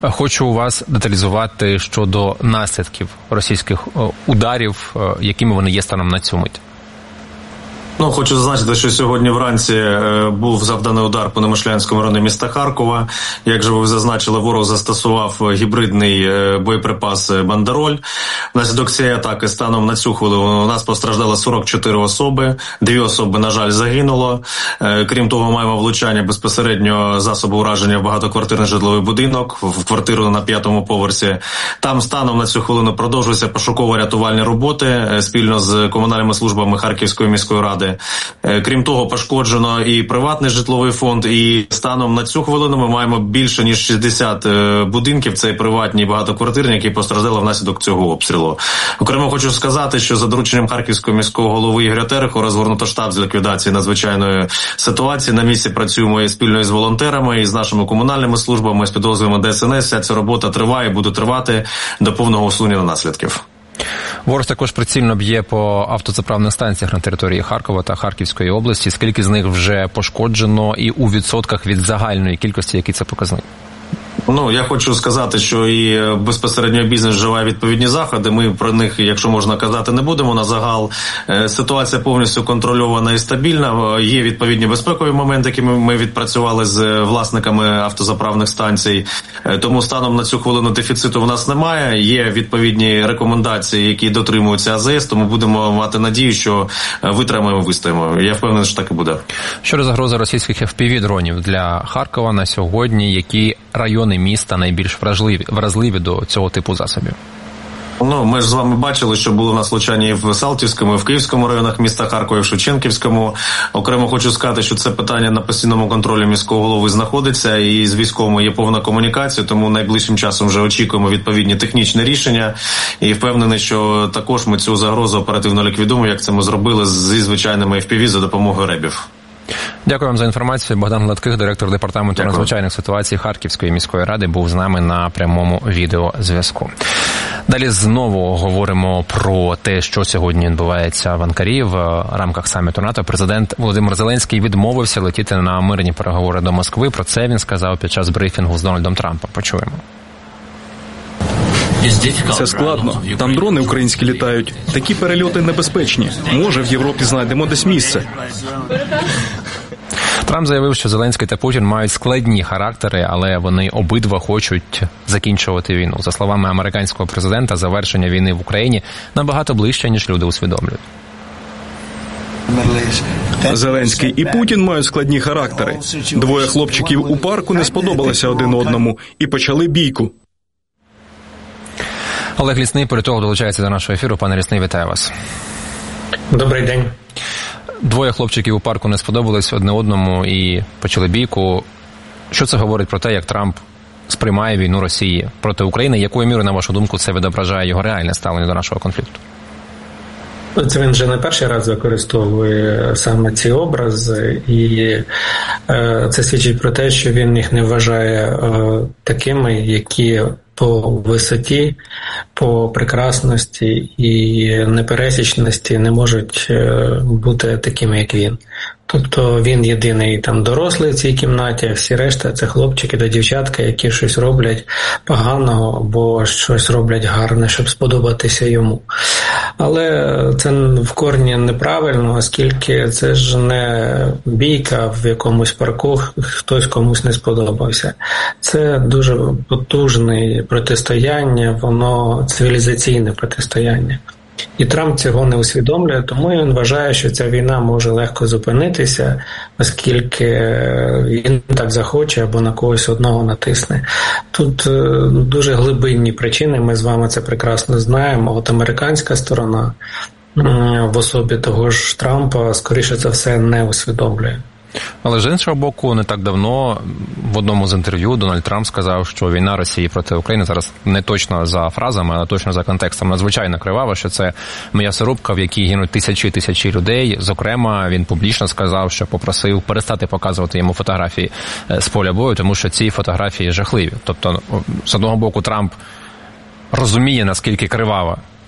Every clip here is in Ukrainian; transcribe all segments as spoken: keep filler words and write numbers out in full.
Хочу у вас деталізувати щодо наслідків російських ударів, якими вони є станом на цю мить. Ну, хочу зазначити, що сьогодні вранці був завданий удар по Немишлянському районі міста Харкова. Як же ви зазначили, ворог застосував гібридний боєприпас «Бандероль». Внаслідок цієї атаки станом на цю хвилину у нас постраждало сорок чотири особи, дві особи, на жаль, загинуло. Крім того, маємо влучання безпосередньо засобу ураження в багатоквартирний житловий будинок, в квартиру на п'ятому поверсі. Там станом на цю хвилину продовжуються пошуково-рятувальні роботи спільно з комунальними службами Харківської міської ради. Крім того, пошкоджено і приватний житловий фонд, і станом на цю хвилину ми маємо більше ніж шістдесят будинків, це приватні і багатоквартирні, які постраждали внаслідок цього обстрілу. Окремо хочу сказати, що за дорученням Харківського міського голови Ігоря Терехова розгорнуто штаб з ліквідації надзвичайної ситуації. На місці працюємо і спільно із волонтерами, і з нашими комунальними службами, з підрозділами Де Ес Ен Ес. Вся ця робота триває і буде тривати до повного усунення наслідків. Ворог також прицільно б'є по автозаправних станціях на території Харкова та Харківської області. Скільки з них вже пошкоджено і у відсотках від загальної кількості, який це показник? Ну, я хочу сказати, що і безпосередньо бізнес вживає відповідні заходи. Ми про них, якщо можна казати, не будемо. На загал ситуація повністю контрольована і стабільна. Є відповідні безпекові моменти, які ми відпрацювали з власниками автозаправних станцій. Тому станом на цю хвилину дефіциту в нас немає. Є відповідні рекомендації, які дотримуються А З С, тому будемо мати надію, що витримаємо, вистоїмо. Я впевнений, що так і буде. Щодо загрози російських еф пі ві-дронів для Харкова на сьогодні, які райони міста найбільш вразливі, вразливі до цього типу засобів? Ну, ми ж з вами бачили, що було у нас влучання і в Салтівському, і в Київському районах міста Харкова, і в Шевченківському. Окремо хочу сказати, що це питання на постійному контролі міського голови знаходиться, і з військовими є повна комунікація, тому найближчим часом вже очікуємо відповідні технічні рішення. І впевнений, що також ми цю загрозу оперативно ліквідуємо, як це ми зробили зі звичайними еф пі ві за допомогою ребів. Дякую вам за інформацію. Богдан Гладких, директор департаменту Дякую. надзвичайних ситуацій Харківської міської ради, був з нами на прямому відеозв'язку. Далі знову говоримо про те, що сьогодні відбувається в Анкарі в рамках саміту НАТО. Президент Володимир Зеленський відмовився летіти на мирні переговори до Москви. Про це він сказав під час брифінгу з Дональдом Трампом. Почуємо. Це складно. Там дрони українські літають. Такі перельоти небезпечні. Може, в Європі знайдемо десь місце. Трамп заявив, що Зеленський та Путін мають складні характери, але вони обидва хочуть закінчувати війну. За словами американського президента, завершення війни в Україні набагато ближче, ніж люди усвідомлюють. Зеленський і Путін мають складні характери. Двоє хлопчиків у парку не сподобалися один одному і почали бійку. Олег Лісний, політолог, долучається до нашого ефіру. Пане Лісний, вітаю вас. Добрий день. Двоє хлопчиків у парку не сподобались одне одному і почали бійку. Що це говорить про те, як Трамп сприймає війну Росії проти України? Якою мірою, на вашу думку, це відображає його реальне ставлення до нашого конфлікту? Це він вже не перший раз використовує саме ці образи, і е, це свідчить про те, що він їх не вважає е, такими, які по висоті, по прекрасності і непересічності не можуть е, бути такими, як він. Тобто він єдиний там дорослий в цій кімнаті, а всі решта – це хлопчики та дівчатка, які щось роблять поганого або щось роблять гарне, щоб сподобатися йому. Але це в корні неправильно, оскільки це ж не бійка в якомусь парку, хтось комусь не сподобався. Це дуже потужне протистояння, воно цивілізаційне протистояння. І Трамп цього не усвідомлює, тому він вважає, що ця війна може легко зупинитися, оскільки він так захоче або на когось одного натисне. Тут дуже глибинні причини, ми з вами це прекрасно знаємо. От американська сторона в особі того ж Трампа, скоріше за все, не усвідомлює. Але з іншого боку, не так давно в одному з інтерв'ю Дональд Трамп сказав, що війна Росії проти України зараз не точно за фразами, але точно за контекстом надзвичайно кривава, що це м'ясорубка, в якій гинуть тисячі-тисячі людей. Зокрема, він публічно сказав, що попросив перестати показувати йому фотографії з поля бою, тому що ці фотографії жахливі. Тобто, з одного боку, Трамп розуміє, наскільки кривава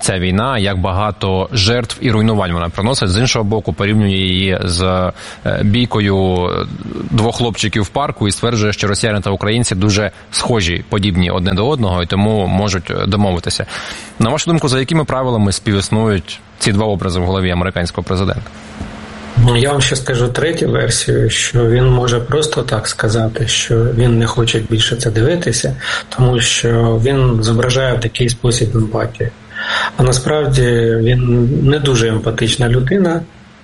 ця війна, як багато жертв і руйнувань вона приносить. З іншого боку, порівнює її з бійкою двох хлопчиків в парку і стверджує, що росіяни та українці дуже схожі, подібні одне до одного, і тому можуть домовитися. На вашу думку, за якими правилами співіснують ці два образи в голові американського президента? Я вам ще скажу третю версію, що він може просто так сказати, що він не хоче більше це дивитися, тому що він зображає в такий спосіб емпатію. А насправді він не дуже емпатична людина,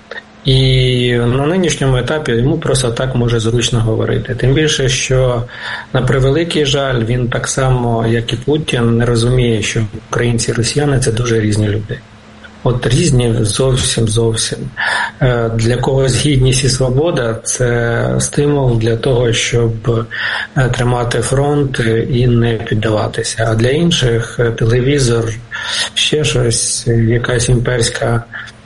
і на нинішньому етапі йому просто так може зручно говорити. Тим більше, що на превеликий жаль, він так само, як і Путін, не розуміє, що українці і росіяни – це дуже різні люди. От різні зовсім-зовсім. Для когось гідність і свобода – це стимул для того, щоб тримати фронт і не піддаватися. А для інших – телевізор, ще щось, якась імперська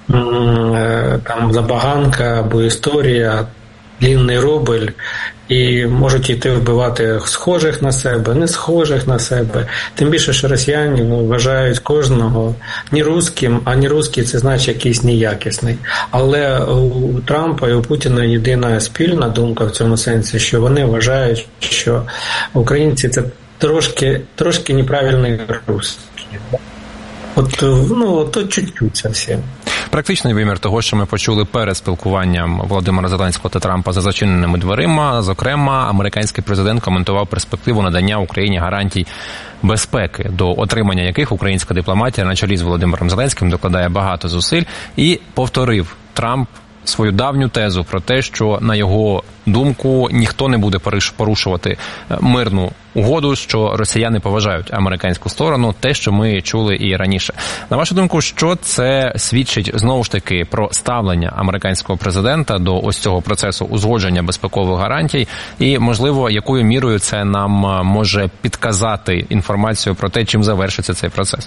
там забаганка або історія, длінний рубль, і можуть йти вбивати схожих на себе, не схожих на себе. Тим більше, що росіяни вважають кожного ні русським, а ні русський – це значить якийсь неякісний. Але у Трампа і у Путіна єдина спільна думка в цьому сенсі, що вони вважають, що українці – це трошки, трошки неправильний русський. От, ну, то чуть-чуть совсем. Практичний вимір того, що ми почули перед спілкуванням Володимира Зеленського та Трампа за зачиненими дверима. Зокрема, американський президент коментував перспективу надання Україні гарантій безпеки, до отримання яких українська дипломатія на чолі з Володимиром Зеленським докладає багато зусиль, і повторив Трамп свою давню тезу про те, що, на його думку, ніхто не буде порушувати мирну угоду, що росіяни поважають американську сторону, те, що ми чули і раніше. На вашу думку, що це свідчить, знову ж таки, про ставлення американського президента до ось цього процесу узгодження безпекових гарантій і, можливо, якою мірою це нам може підказати інформацію про те, чим завершиться цей процес?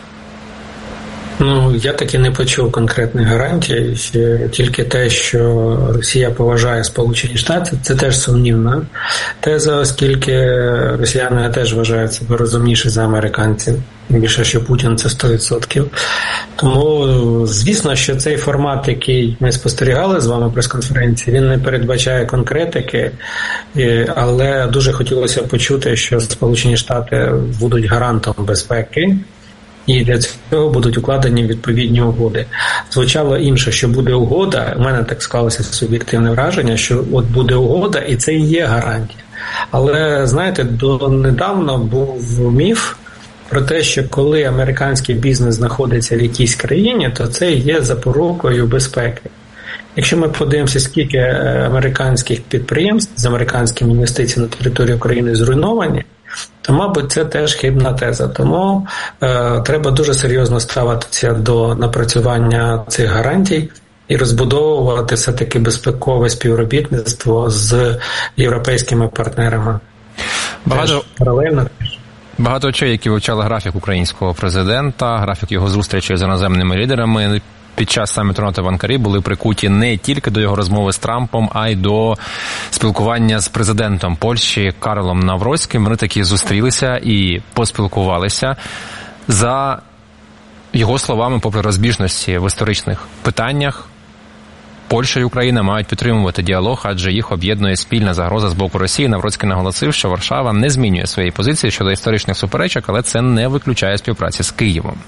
Ну, я таки не почув конкретних гарантій, тільки те, що Росія поважає Сполучені Штати, це теж сумнівна теза, оскільки росіяни теж вважають себе розумніші за американців, більше, що Путін – це сто відсотків. Тому, звісно, що цей формат, який ми спостерігали з вами прес-конференції, він не передбачає конкретики, але дуже хотілося почути, що Сполучені Штати будуть гарантом безпеки, і для цього будуть укладені відповідні угоди. Звучало інше, що буде угода, у мене так склалося суб'єктивне враження, що от буде угода, і це і є гарантія. Але, знаєте, донедавна був міф про те, що коли американський бізнес знаходиться в якійсь країні, то це є запорукою безпеки. Якщо ми подивимося, скільки американських підприємств з американськими інвестиціями на території України зруйновані, то, мабуть, це теж хибна теза. Тому е, треба дуже серйозно ставитися до напрацювання цих гарантій і розбудовувати все-таки безпекове співробітництво з європейськими партнерами. Багато... Паралельно. Багато очей, які вивчали графік українського президента, графік його зустрічі з іноземними лідерами під час саміту НАТО в Анкарі, були прикуті не тільки до його розмови з Трампом, а й до спілкування з президентом Польщі Карлом Навроцьким. Вони таки зустрілися і поспілкувалися. За його словами, попри розбіжності в історичних питаннях, Польща і Україна мають підтримувати діалог, адже їх об'єднує спільна загроза з боку Росії. Навроцький наголосив, що Варшава не змінює своєї позиції щодо історичних суперечок, але це не виключає співпраці з Києвом.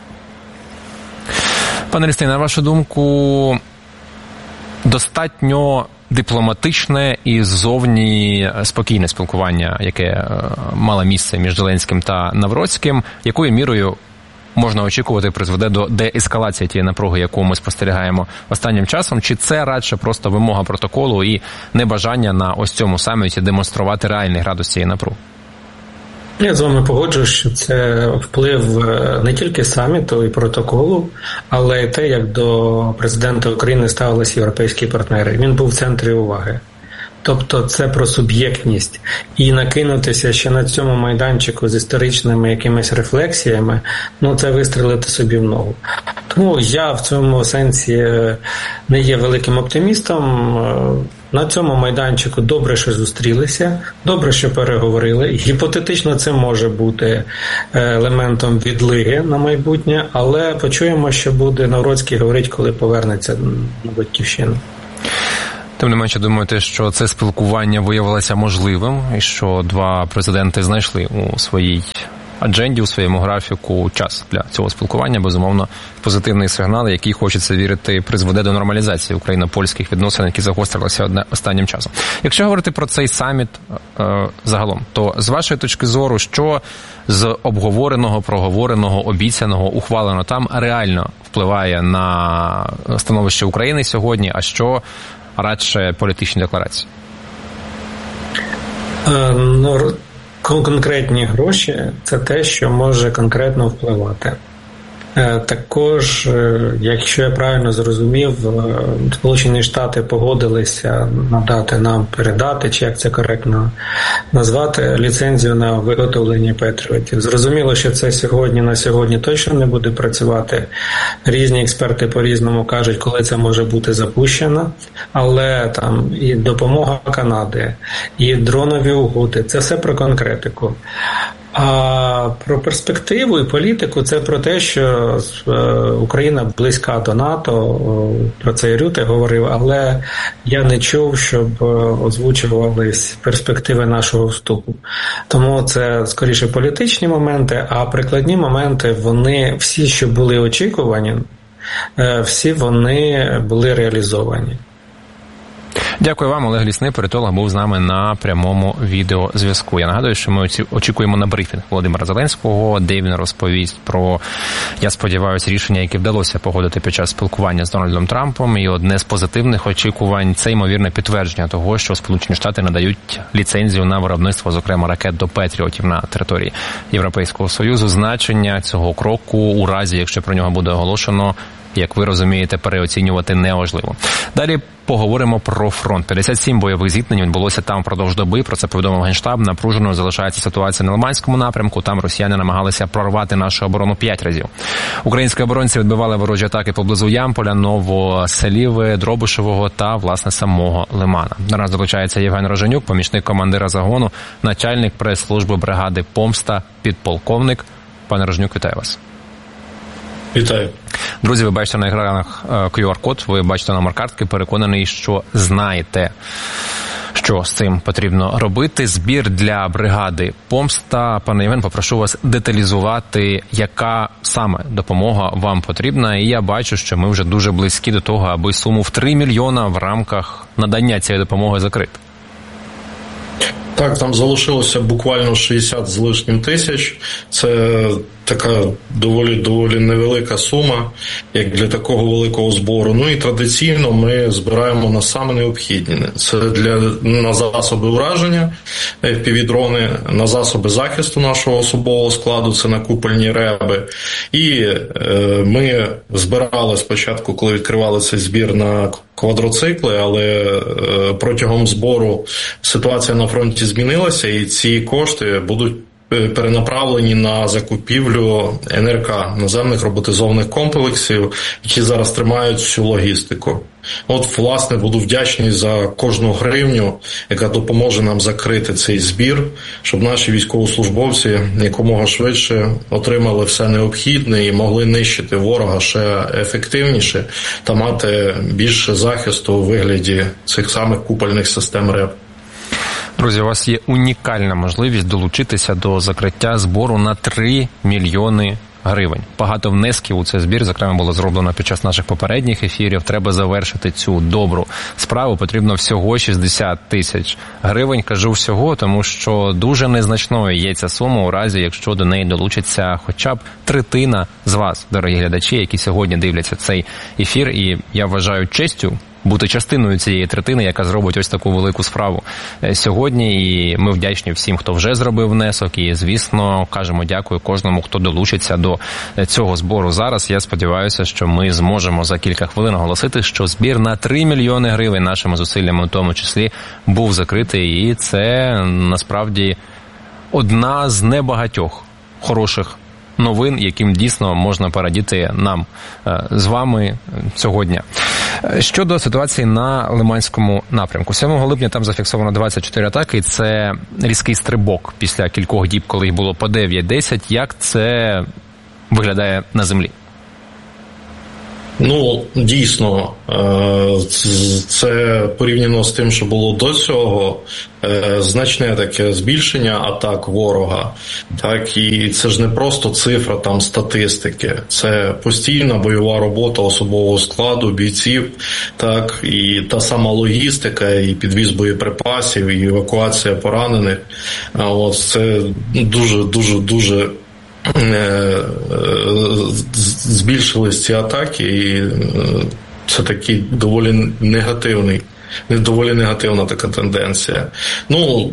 Пане Лістей, на вашу думку, достатньо дипломатичне і ззовні спокійне спілкування, яке мало місце між Зеленським та Навроцьким, якою мірою можна очікувати призведе до деескалації тієї напруги, яку ми спостерігаємо останнім часом? Чи це радше просто вимога протоколу і небажання на ось цьому саміті демонструвати реальний градус цієї напруги? Я з вами погоджуюсь, що це вплив не тільки саміту і протоколу, але й те, як до президента України ставилися європейські партнери. Він був в центрі уваги. Тобто це про суб'єктність. І накинутися ще на цьому майданчику з історичними якимись рефлексіями, ну це вистрелити собі в ногу. Тому я в цьому сенсі не є великим оптимістом. на цьому майданчику добре, що зустрілися, добре, що переговорили. Гіпотетично це може бути елементом відлиги на майбутнє, але почуємо, що буде Навроцький говорити, коли повернеться на Батьківщину. Тим не менше, думаєте, що це спілкування виявилося можливим, і що два президенти знайшли у своїй адженді, у своєму графіку час для цього спілкування, безумовно, позитивний сигнал, який, хочеться вірити, призведе до нормалізації україно-польських відносин, які загострилися останнім часом. Якщо говорити про цей саміт е, загалом, то з вашої точки зору, що з обговореного, проговореного, обіцяного, ухвалено там реально впливає на становище України сьогодні, а що радше політичні декларації? Е, ну, конкретні гроші – це те, що може конкретно впливати. Також, якщо я правильно зрозумів, Сполучені Штати погодилися надати нам, передати, чи як це коректно назвати, ліцензію на виготовлення патріотів. Зрозуміло, що це сьогодні на сьогодні точно не буде працювати. Різні експерти по-різному кажуть, коли це може бути запущено, але там і допомога Канади, і дронові угоди – це все про конкретику. А про перспективу і політику – це про те, що Україна близька до НАТО, про це і Рюте говорив, але я не чув, щоб озвучувались перспективи нашого вступу. Тому це скоріше політичні моменти, а прикладні моменти, вони всі, що були очікувані, всі вони були реалізовані. Дякую вам, Олег Лісний, політолог, був з нами на прямому відеозв'язку. Я нагадую, що ми очікуємо на брифінг Володимира Зеленського, де він розповість про, я сподіваюся, рішення, яке вдалося погодити під час спілкування з Дональдом Трампом. І одне з позитивних очікувань – це ймовірне підтвердження того, що Сполучені Штати надають ліцензію на виробництво, зокрема, ракет до Петріотів на території Європейського Союзу. Значення цього кроку у разі, якщо про нього буде оголошено, як ви розумієте, переоцінювати неможливо. Далі поговоримо про фронт. п'ятдесят сім бойових зіткнень відбулося там впродовж доби. Про це повідомив Генштаб. Напруженою залишається ситуація на Лиманському напрямку. Там росіяни намагалися прорвати нашу оборону п'ять разів. Українські оборонці відбивали ворожі атаки поблизу Ямполя, Новоселіви, Дробишевого та, власне, самого Лимана. Наразі долучається Євген Роженюк, помічник командира загону, начальник прес-служби бригади «Помста», підполковник. Пане Роженюк, вітаю вас. Вітаю. Друзі, ви бачите на екранах ку ар-код, ви бачите номер картки, переконаний, що знаєте, що з цим потрібно робити. Збір для бригади «Помста». Пане Євген, попрошу вас деталізувати, яка саме допомога вам потрібна. І я бачу, що ми вже дуже близькі до того, аби суму в три мільйона в рамках надання цієї допомоги закрити. Так, там залишилося буквально шістдесят з лишнім тисяч. Це така доволі-доволі невелика сума, як для такого великого збору. Ну і традиційно ми збираємо на саме необхідне. Це для, на засоби ураження, еф пі ві-дрони, на засоби захисту нашого особового складу, це на купольні реби. І е, ми збирали спочатку, коли відкривали цей збір, на квадроцикли, але е, протягом збору ситуація на фронті змінилася, і ці кошти будуть перенаправлені на закупівлю ен ер ка, наземних роботизованих комплексів, які зараз тримають всю логістику. От, власне, буду вдячний за кожну гривню, яка допоможе нам закрити цей збір, щоб наші військовослужбовці якомога швидше отримали все необхідне і могли нищити ворога ще ефективніше та мати більше захисту у вигляді цих самих купольних систем РЕБ. Друзі, у вас є унікальна можливість долучитися до закриття збору на три мільйони гривень. Багато внесків у цей збір, зокрема, було зроблено під час наших попередніх ефірів. Треба завершити цю добру справу. Потрібно всього шістдесят тисяч гривень. Кажу всього, тому що дуже незначною є ця сума у разі, якщо до неї долучиться хоча б третина з вас, дорогі глядачі, які сьогодні дивляться цей ефір. І я вважаю честю бути частиною цієї третини, яка зробить ось таку велику справу сьогодні. І ми вдячні всім, хто вже зробив внесок. І, звісно, кажемо дякую кожному, хто долучиться до цього збору зараз. Я сподіваюся, що ми зможемо за кілька хвилин оголосити, що збір на три мільйони гривень нашими зусиллями, у тому числі, був закритий. І це, насправді, одна з небагатьох хороших новин, яким дійсно можна порадіти нам з вами сьогодні. Щодо ситуації на Лиманському напрямку. сьомого липня там зафіксовано двадцять чотири атаки. Це різкий стрибок після кількох діб, коли їх було по дев'ять-десять. Як це виглядає на землі? Ну, дійсно, це порівняно з тим, що було до цього, значне таке збільшення атак ворога. Так, і це ж не просто цифра там статистики, це постійна бойова робота особового складу, бійців, так, і та сама логістика, і підвіз боєприпасів, і евакуація поранених. От це дуже, дуже, дуже збільшились ці атаки, і це такий доволі негативний, доволі негативна така тенденція. Ну,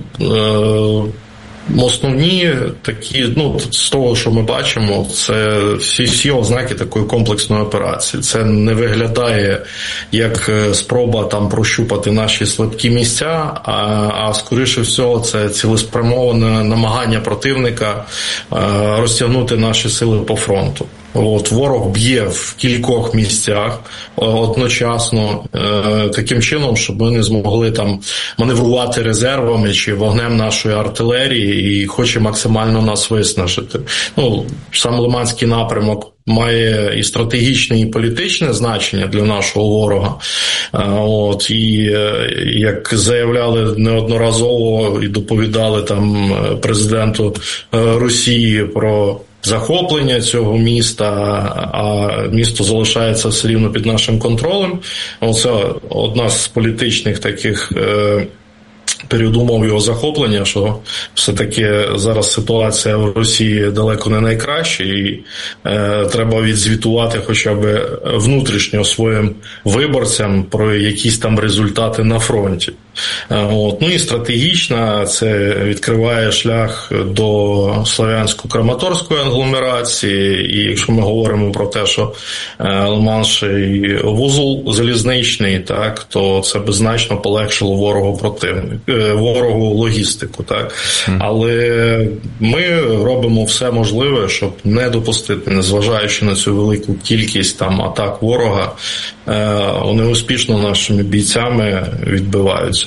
основні такі, ну, з того, що ми бачимо, це всі, всі ознаки такої комплексної операції. Це не виглядає як спроба там прощупати наші слабкі місця, а, а скоріше всього це цілеспрямоване намагання противника розтягнути наші сили по фронту. От, ворог б'є в кількох місцях одночасно, е, таким чином, щоб ми не змогли там маневрувати резервами чи вогнем нашої артилерії і хоче максимально нас виснажити. Ну, сам Лиманський напрямок має і стратегічне, і політичне значення для нашого ворога. От, і як заявляли неодноразово і доповідали там президенту Росії про захоплення цього міста, а місто залишається все рівно під нашим контролем. Оце одна з політичних таких е, передумов його захоплення, що все-таки зараз ситуація в Росії далеко не найкраща, і е, треба відзвітувати хоча б внутрішньо своїм виборцям про якісь там результати на фронті. От. Ну і стратегічно це відкриває шлях до Слов'янсько-Краматорської агломерації, і якщо ми говоримо про те, що Лиман і вузол залізничний, так, то це б значно полегшило ворогу противнику, ворогу логістику, так. Mm. Але ми робимо все можливе, щоб не допустити, незважаючи на цю велику кількість там атак ворога, вони успішно нашими бійцями відбиваються.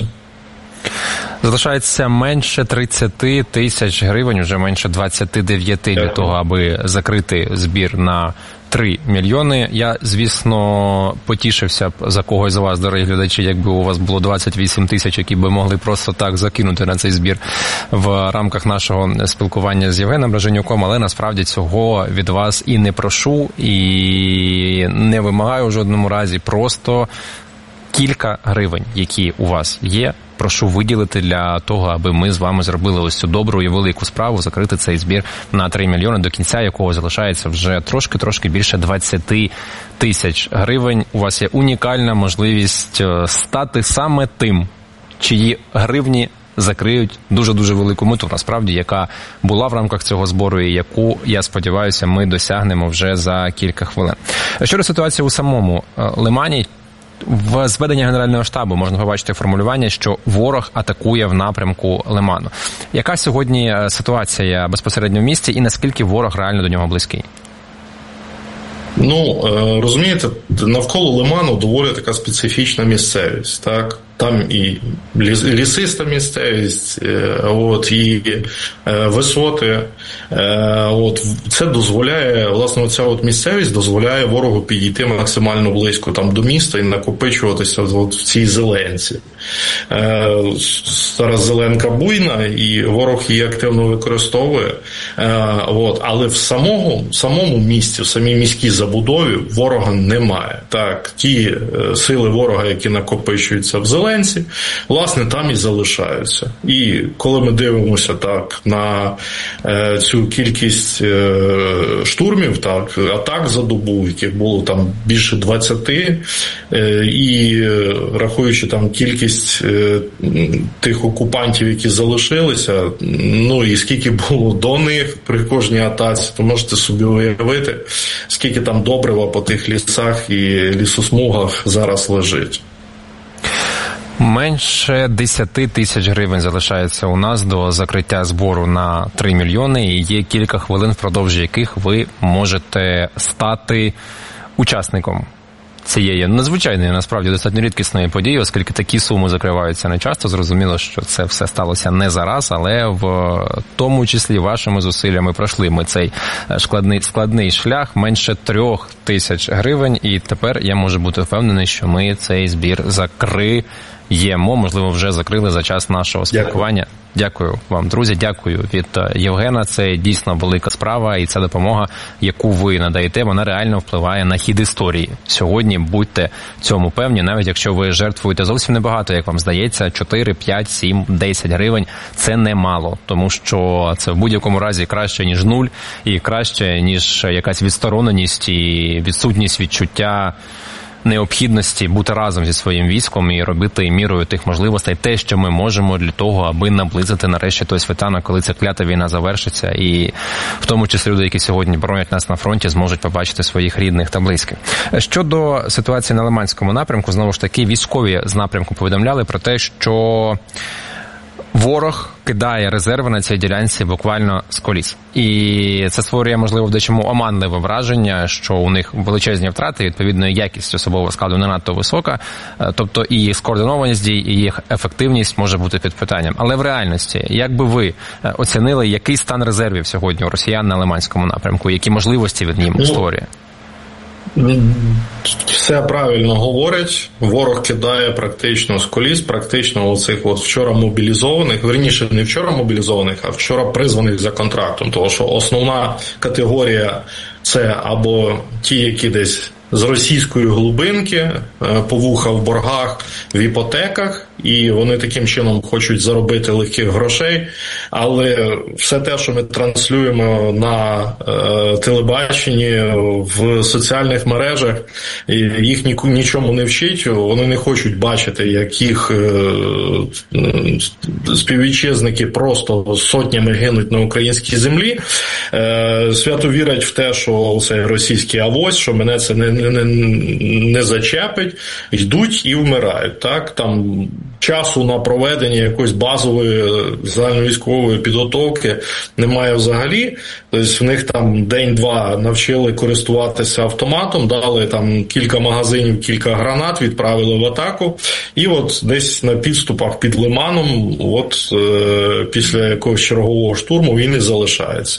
Залишається менше тридцять тисяч гривень, вже менше двадцять дев'ять для того, аби закрити збір на три мільйони. Я, звісно, потішився б за когось з вас, дорогі глядачі, якби у вас було двадцять вісім тисяч, які би могли просто так закинути на цей збір в рамках нашого спілкування з Євгеном Браженюком, але насправді цього від вас і не прошу, і не вимагаю в жодному разі. Просто кілька гривень, які у вас є, прошу виділити для того, аби ми з вами зробили ось цю добру і велику справу, закрити цей збір на три мільйони, до кінця якого залишається вже трошки-трошки більше двадцять тисяч гривень. У вас є унікальна можливість стати саме тим, чиї гривні закриють дуже-дуже велику мету, насправді, яка була в рамках цього збору і яку, я сподіваюся, ми досягнемо вже за кілька хвилин. Щодо ситуації у самому Лимані, в зведенні Генерального штабу можна побачити формулювання, що ворог атакує в напрямку Лиману. Яка сьогодні ситуація безпосередньо в місті і наскільки ворог реально до нього близький? Ну, розумієте, навколо Лиману доволі така специфічна місцевість, так? Там і лісиста місцевість, от, і висоти. От, це дозволяє, власне, оця от місцевість дозволяє ворогу підійти максимально близько там до міста і накопичуватися от в цій зеленці. Зараз зеленка буйна, і ворог її активно використовує. От, але в самому, самому місті, в самій міській забудові ворога немає. Так, ті сили ворога, які накопичуються в зеленці, власне, там і залишаються. І коли ми дивимося так на е, цю кількість е, штурмів, так, атак за добу, яких було там більше двадцяти, е, і е, рахуючи там кількість е, тих окупантів, які залишилися, ну і скільки було до них при кожній атаці, то можете собі уявити, скільки там добрива по тих лісах і лісосмугах зараз лежить. Менше десять тисяч гривень залишається у нас до закриття збору на три мільйони, і є кілька хвилин, впродовж яких ви можете стати учасником цієї надзвичайної, насправді, достатньо рідкісної події, оскільки такі суми закриваються не часто. Зрозуміло, що це все сталося не зараз, але в тому числі вашими зусиллями пройшли ми цей складний, складний шлях, менше трьох тисяч гривень, і тепер я можу бути впевнений, що ми цей збір закриємо, можливо, вже закрили за час нашого спілкування. Дякую вам, друзі, дякую від Євгена. Це дійсно велика справа, і ця допомога, яку ви надаєте, вона реально впливає на хід історії. Сьогодні будьте цьому певні, навіть якщо ви жертвуєте зовсім небагато, як вам здається, чотири, п'ять, сім, десять гривень – це немало, тому що це в будь-якому разі краще, ніж нуль, і краще, ніж якась відстороненість і відсутність відчуття необхідності бути разом зі своїм військом і робити мірою тих можливостей те, що ми можемо для того, аби наблизити нарешті той світанок, коли ця клята війна завершиться, і в тому числі люди, які сьогодні боронять нас на фронті, зможуть побачити своїх рідних та близьких. Щодо ситуації на Лиманському напрямку, знову ж таки, військові з напрямку повідомляли про те, що ворог кидає резерви на цій ділянці буквально з коліс. І це створює, можливо, в дечому оманливе враження, що у них величезні втрати, відповідно, якість особового складу не надто висока, тобто і їх скоординованість дій, і їх ефективність може бути під питанням. Але в реальності, як би ви оцінили, який стан резервів сьогодні у росіян на Лиманському напрямку, які можливості він їм створює? Все правильно говорять. Ворог кидає практично з коліс, практично оцих от вчора мобілізованих, верніше не вчора мобілізованих, а вчора призваних за контрактом. Тому що основна категорія – це або ті, які десь з російської глибинки, по вуха в боргах, в іпотеках, і вони таким чином хочуть заробити легких грошей, але все те, що ми транслюємо на е, телебаченні, в соціальних мережах, їх ні, нічому не вчить, вони не хочуть бачити, як їх е, співвітчизники просто сотнями гинуть на українській землі, е, свято вірять в те, що це російський авось, що мене це не Не, не, не зачепить, йдуть і вмирають. Так? Там часу на проведення якоїсь базової загальновійськової підготовки немає взагалі. Тобто в них там день-два навчили користуватися автоматом, дали там кілька магазинів, кілька гранат, відправили в атаку. І от десь на підступах під Лиманом, от е, після якогось чергового штурму він і залишається.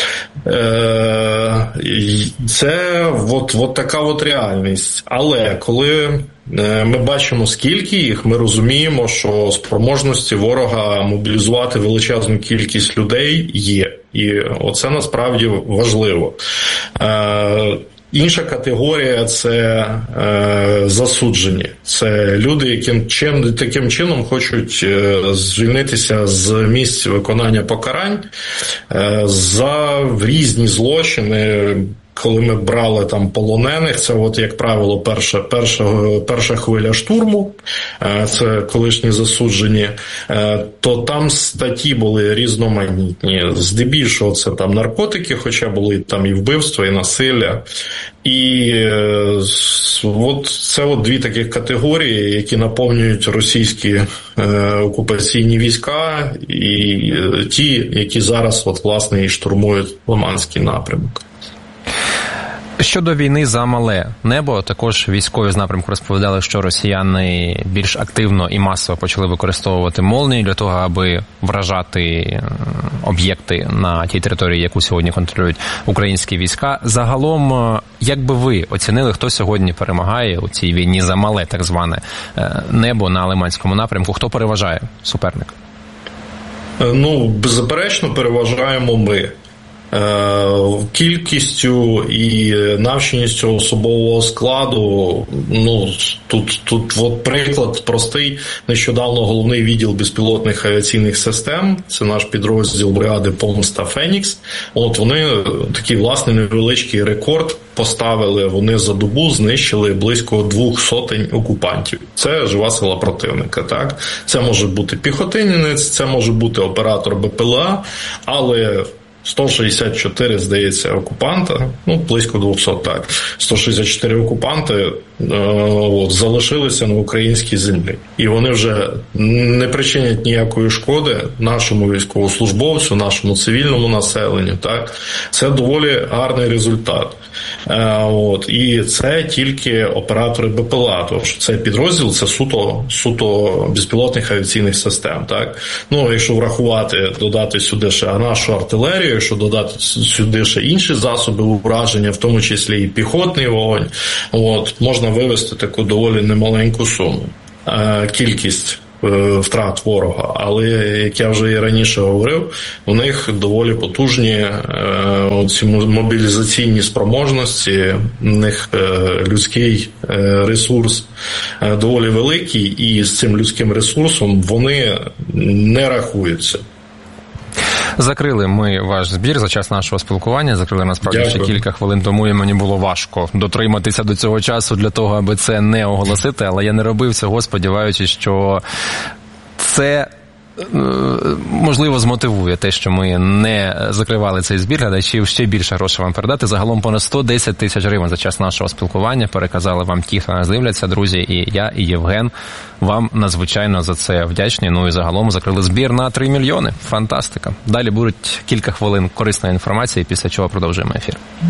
Е, це от, от така от реальність. Але коли ми бачимо, скільки їх, ми розуміємо, що спроможності ворога мобілізувати величезну кількість людей є. І оце насправді важливо. Е, інша категорія – це е, засуджені. Це люди, які чим, таким чином хочуть е, звільнитися з місць виконання покарань е, за різні злочини. Коли ми брали там полонених, це от, як правило, перша, перша, перша хвиля штурму, це колишні засуджені, то там статті були різноманітні. Здебільшого це там наркотики, хоча були там і вбивства, і насилля. І от це от дві таких категорії, які наповнюють російські е, окупаційні війська, і ті, які зараз от, власне, і штурмують Лиманський напрямок. Щодо війни за мале небо, також військові з напрямку розповідали, що росіяни більш активно і масово почали використовувати молнії для того, аби вражати об'єкти на тій території, яку сьогодні контролюють українські війська. Загалом, як би ви оцінили, хто сьогодні перемагає у цій війні за мале, так зване, небо на Лиманському напрямку? Хто переважає суперника? Ну, беззаперечно, переважаємо ми. Кількістю і навченістю особового складу, ну, тут, тут от приклад простий. Нещодавно головний відділ безпілотних авіаційних систем, це наш підрозділ бригади «Помста Фенікс», от вони такий, власне, невеличкий рекорд поставили, вони за добу знищили близько двох сотень окупантів. Це жива сила противника, так? Це може бути піхотинець, це може бути оператор БПЛА, але сто шістдесят чотири, здається, окупанта, ну, близько двісті, так, сто шістдесят чотири окупанти е, от, залишилися на українській землі. І вони вже не причинять ніякої шкоди нашому військовослужбовцю, нашому цивільному населенню, так. Це доволі гарний результат. Е, от, і це тільки оператори БПЛА, тому що цей підрозділ – це суто, суто безпілотних авіаційних систем, так. Ну, якщо врахувати, додати сюди ще нашу артилерію, якщо додати сюди ще інші засоби ураження, в тому числі і піхотний вогонь, от, можна вивести таку доволі немаленьку суму. Е, кількість втрат ворога, але, як я вже і раніше говорив, у них доволі потужні е, ці мобілізаційні спроможності, у них е, людський е, ресурс е, доволі великий, і з цим людським ресурсом вони не рахуються. Закрили ми ваш збір за час нашого спілкування, закрили насправді Дякую. ще кілька хвилин тому, і мені було важко дотриматися до цього часу для того, аби це не оголосити, але я не робив цього, сподіваючись, що це можливо змотивує те, що ми не закривали цей збір, глядачів ще більше грошей вам передати. Загалом понад сто десять тисяч гривень за час нашого спілкування переказали вам ті, хто нас дивляться, друзі, і я, і Євген. Вам надзвичайно за це вдячні. Ну і загалом закрили збір на три мільйони. Фантастика. Далі будуть кілька хвилин корисної інформації, після чого продовжуємо ефір.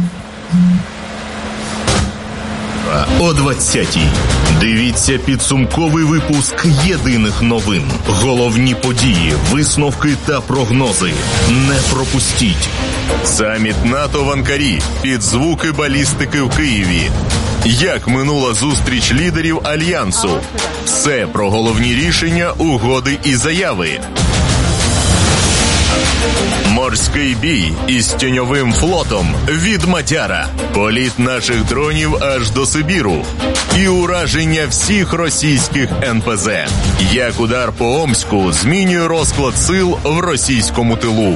О двадцятій. Дивіться підсумковий випуск єдиних новин. Головні події, висновки та прогнози. Не пропустіть. Саміт НАТО в Анкарі. Під звуки балістики в Києві. Як минула зустріч лідерів Альянсу. Все про головні рішення, угоди і заяви. Морський бій із тіньовим флотом від Мадяра. Політ наших дронів аж до Сибіру. І ураження всіх російських ен пе зе. Як удар по Омську змінює розклад сил в російському тилу.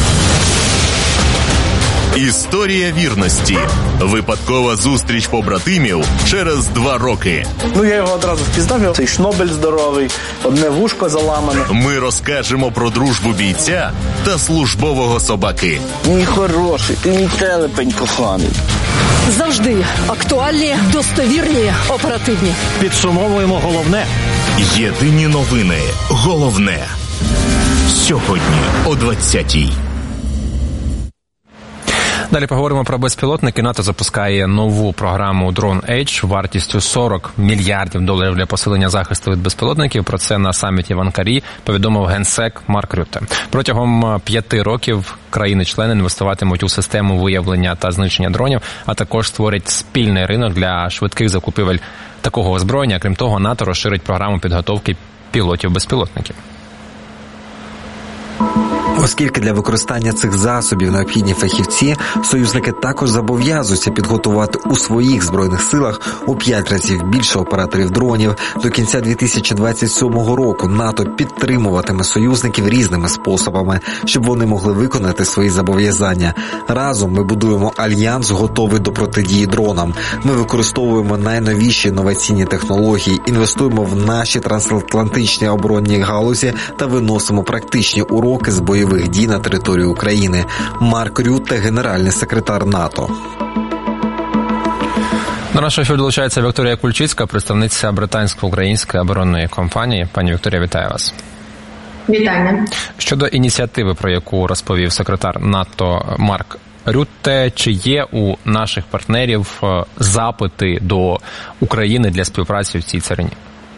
Історія вірності. Випадкова зустріч побратимів через два роки. Ну, я його одразу впізнав, цей шнобель здоровий, одне вушко заламане. Ми розкажемо про дружбу бійця та службового собаки. Мій хороший, ти мій телепень коханий. Завжди актуальні, достовірні, оперативні. Підсумовуємо головне. Єдині новини. Головне. Сьогодні о двадцятій. Далі поговоримо про безпілотники. НАТО запускає нову програму Drone Edge вартістю сорок мільярдів доларів для посилення захисту від безпілотників. Про це на саміті в Анкарі повідомив генсек Марк Рютте. Протягом п'яти років країни-члени інвестуватимуть у систему виявлення та знищення дронів, а також створять спільний ринок для швидких закупівель такого озброєння. Крім того, НАТО розширить програму підготовки пілотів-безпілотників. Оскільки для використання цих засобів необхідні фахівці, союзники також зобов'язуються підготувати у своїх збройних силах у п'ять разів більше операторів дронів. До кінця дві тисячі двадцять сьомого року НАТО підтримуватиме союзників різними способами, щоб вони могли виконати свої зобов'язання. Разом ми будуємо альянс, готовий до протидії дронам. Ми використовуємо найновіші інноваційні технології, інвестуємо в наші трансатлантичні оборонні галузі та виносимо практичні уроки з бойових дій на території України. Марк Рютте, генеральний секретар НАТО. До нашого ефіру долучається Вікторія Кульчицька, представниця британсько-української оборонної компанії. Пані Вікторія, вітаю вас. Вітання. Щодо ініціативи, про яку розповів секретар НАТО Марк Рютте, чи є у наших партнерів запити до України для співпраці в цій царині?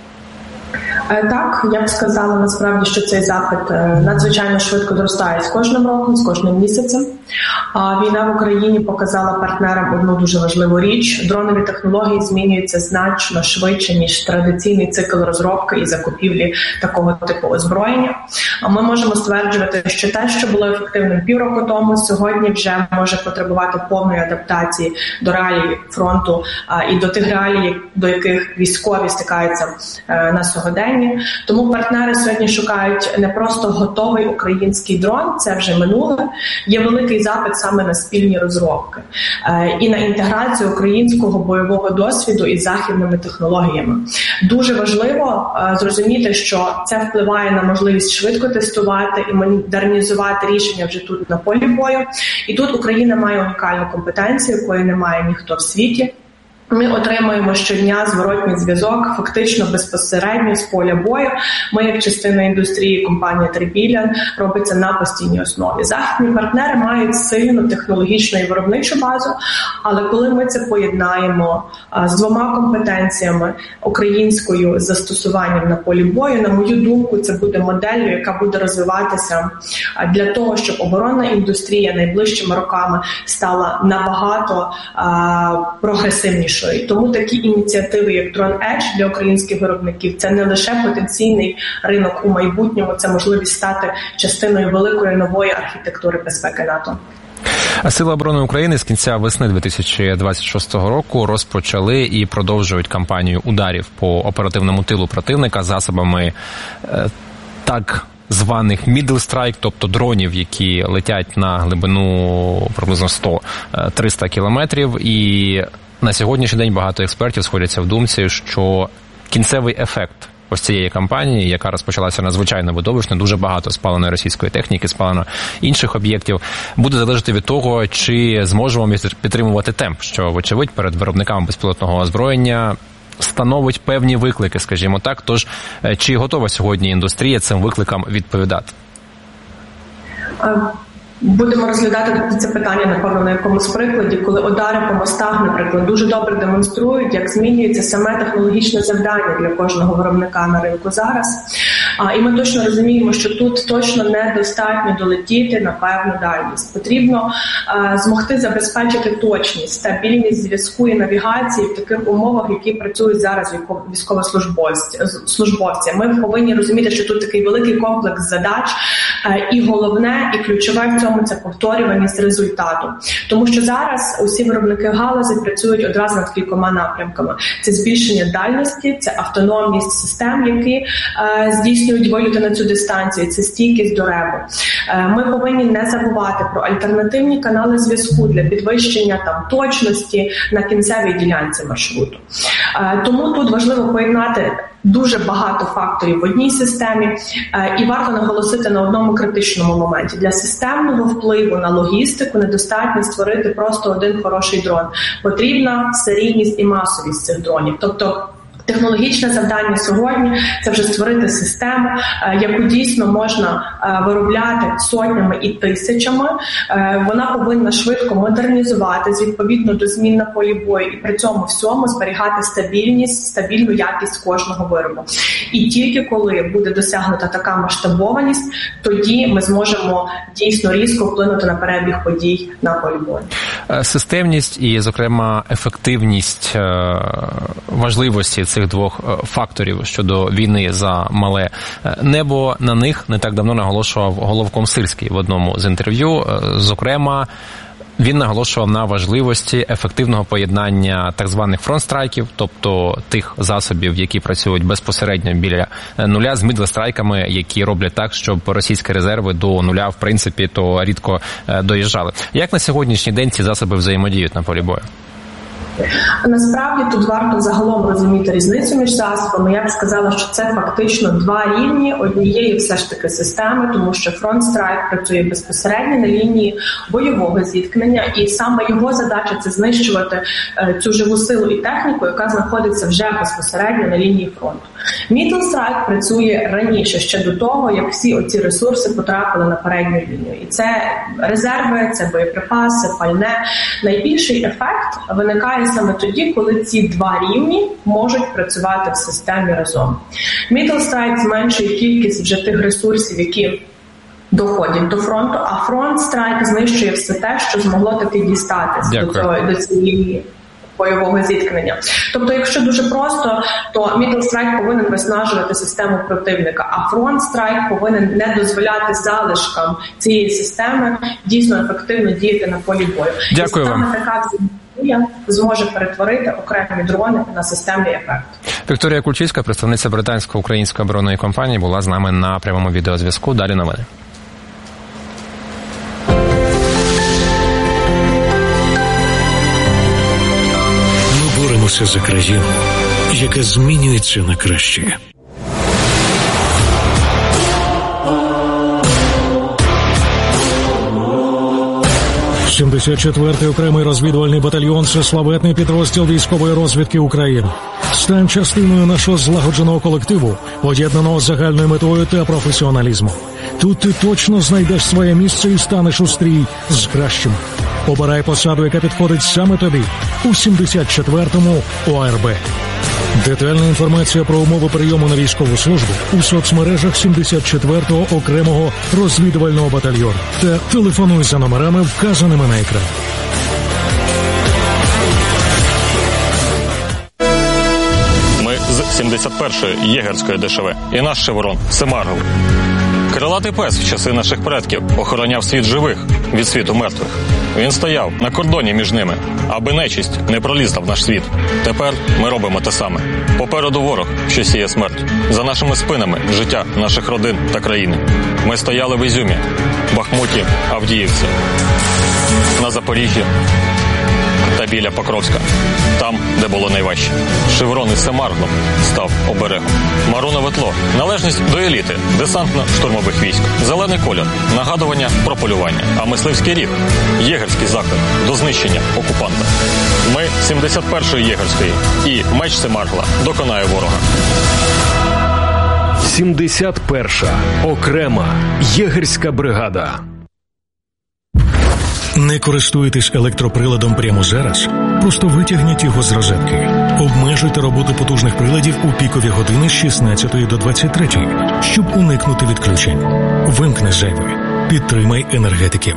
Так, я б сказала насправді, що цей запит надзвичайно швидко зростає з кожним роком, з кожним місяцем. Війна в Україні показала партнерам одну дуже важливу річ. Дронові технології змінюються значно швидше, ніж традиційний цикл розробки і закупівлі такого типу озброєння. Ми можемо стверджувати, що те, що було ефективним півроку тому, сьогодні вже може потребувати повної адаптації до реалій фронту і до тих реалій, до яких військові стикаються на сьогодення. Тому партнери сьогодні шукають не просто готовий український дрон, це вже минуле. Є великий великий запит саме на спільні розробки і на інтеграцію українського бойового досвіду із західними технологіями. Дуже важливо зрозуміти, що це впливає на можливість швидко тестувати і модернізувати рішення вже тут на полі бою. І тут Україна має унікальну компетенцію, якої немає ніхто в світі. Ми отримуємо щодня зворотній зв'язок, фактично безпосередньо з поля бою. Ми, як частина індустрії, компанія Трипілля, робиться на постійній основі. Західні партнери мають сильну технологічну і виробничу базу, але коли ми це поєднаємо з двома компетенціями, українською з застосуванням на полі бою, на мою думку, це буде моделлю, яка буде розвиватися для того, щоб оборонна індустрія найближчими роками стала набагато а, прогресивнішою. Тому такі ініціативи, як Drone Edge для українських виробників, це не лише потенційний ринок у майбутньому, це можливість стати частиною великої нової архітектури безпеки НАТО. Сили оборони України з кінця весни дві тисячі двадцять шостого року розпочали і продовжують кампанію ударів по оперативному тилу противника засобами е, так званих middle strike, тобто дронів, які летять на глибину приблизно сто-триста кілометрів. І на сьогоднішній день багато експертів сходяться в думці, що кінцевий ефект ось цієї кампанії, яка розпочалася надзвичайно видовищно, дуже багато спаленої російської техніки, спалено інших об'єктів, буде залежати від того, чи зможемо ми підтримувати темп, що, вочевидь, перед виробниками безпілотного озброєння становить певні виклики, скажімо так. Тож, чи готова сьогодні індустрія цим викликам відповідати? Будемо розглядати це питання, напевно, на якомусь прикладі, коли удари по мостах, наприклад, дуже добре демонструють, як змінюється саме технологічне завдання для кожного виробника на ринку зараз. А, і ми точно розуміємо, що тут точно недостатньо долетіти на певну дальність. Потрібно а, змогти забезпечити точність, стабільність зв'язку і навігації в таких умовах, які працюють зараз військовослужбовці. Ми повинні розуміти, що тут такий великий комплекс задач, а, і головне, і ключове в цьому це повторюваність результату. Тому що зараз усі виробники галузі працюють одразу над кількома напрямками. Це збільшення дальності, це автономність систем, які е, здійснюють вильоти на цю дистанцію, це стійкість до ребу. Е, ми повинні не забувати про альтернативні канали зв'язку для підвищення там точності на кінцевій ділянці маршруту. Е, тому тут важливо поєднати дуже багато факторів в одній системі, і варто наголосити на одному критичному моменті. Для системного впливу на логістику недостатньо створити просто один хороший дрон. Потрібна серійність і масовість цих дронів. Тобто технологічне завдання сьогодні – це вже створити систему, яку дійсно можна виробляти сотнями і тисячами. Вона повинна швидко модернізуватись відповідно до змін на полі бою і при цьому всьому зберігати стабільність, стабільну якість кожного виробу. І тільки коли буде досягнута така масштабованість, тоді ми зможемо дійсно різко вплинути на перебіг подій на полі бою. Системність і, зокрема, ефективність важливості цих двох факторів щодо війни за мале небо, на них не так давно наголошував головком Сирський в одному з інтерв'ю. Зокрема, він наголошував на важливості ефективного поєднання так званих фронт-страйків, тобто тих засобів, які працюють безпосередньо біля нуля, з мідл-страйками, які роблять так, щоб російські резерви до нуля, в принципі, то рідко доїжджали. Як на сьогоднішній день ці засоби взаємодіють на полі бою? Насправді тут варто загалом розуміти різницю між засобами. Я б сказала, що це фактично два рівні однієї все ж таки системи, тому що фронт-страйк працює безпосередньо на лінії бойового зіткнення, і саме його задача – це знищувати цю живу силу і техніку, яка знаходиться вже безпосередньо на лінії фронту. Middle Strike працює раніше, ще до того, як всі оці ресурси потрапили на передню лінію. І це резерви, це боєприпаси, пальне. Найбільший ефект виникає саме тоді, коли ці два рівні можуть працювати в системі разом. Middle Strike зменшує кількість вже тих ресурсів, які доходять до фронту, а Front Strike знищує все те, що змогло таки дістатися до, цього, до цієї бойового зіткнення. Тобто, якщо дуже просто, то Middle Strike повинен виснажувати систему противника, а Front Strike повинен не дозволяти залишкам цієї системи дійсно ефективно діяти на полі бою. Дякую вам. І саме така взаємодія зможе перетворити окремі дрони на системний ефект. Вікторія Кульчицька, представниця британсько-української оборонної компанії, була з нами на прямому відеозв'язку. Далі новини. боремося за країну, яка змінюється на краще. сімдесят четвертий окремий розвідувальний батальйон – це славетний підрозділ військової розвідки України. Стань частиною нашого злагодженого колективу, поєднаного з загальною метою та професіоналізмом. Тут ти точно знайдеш своє місце і станеш у стрій з кращим. Обирай посаду, яка підходить саме тобі у сімдесят четвертому О Р Б. Детальна інформація про умови прийому на військову службу у соцмережах сімдесят четвертого окремого розвідувального батальйону та телефонуй за номерами, вказаними на екрані. Ми з сімдесят першої єгерської Д Ш В і наш шеврон – Семаргл. Крилатий пес в часи наших предків охороняв світ живих від світу мертвих. Він стояв на кордоні між ними, аби нечисть не пролізла в наш світ. Тепер ми робимо те саме. Попереду ворог, що сіє смерть. За нашими спинами життя наших родин та країни. Ми стояли в Ізюмі, Бахмуті, Авдіївці, на Запоріжжі та біля Покровська. Там, де було найважче. Шеврон із Семарглом став оберегом. Марунове тло – належність до еліти десантно-штурмових військ. Зелений колір – нагадування про полювання. А мисливський ріг – єгерський заклик до знищення окупанта. Ми – сімдесят першої єгерської, і меч Семаргла доконає ворога. сімдесят перша окрема єгерська бригада. Не користуєтесь електроприладом прямо зараз? Просто витягніть його з розетки. Обмежуйте роботу потужних приладів у пікові години з шістнадцятої до двадцять третьої, щоб уникнути відключень. Вимкни зайве. Підтримай енергетиків.